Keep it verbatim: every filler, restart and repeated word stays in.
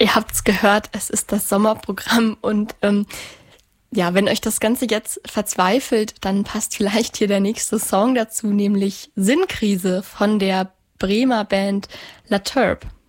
Ihr habt's gehört, es ist das Sommerprogramm und ähm, ja, wenn euch das Ganze jetzt verzweifelt, dann passt vielleicht hier der nächste Song dazu, nämlich Sinnkrise von der Bremer Band La Turb.